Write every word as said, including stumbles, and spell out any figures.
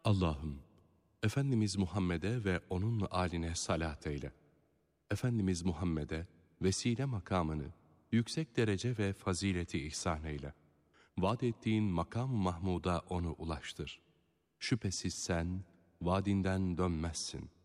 Allah'ım, Efendimiz Muhammed'e ve onun âline salat eyle. Efendimiz Muhammed'e vesile makamını, yüksek derece ve fazileti ihsan eyle. Vaad ettiğin makam-ı Mahmud'a onu ulaştır. Şüphesiz sen vaadinden dönmezsin.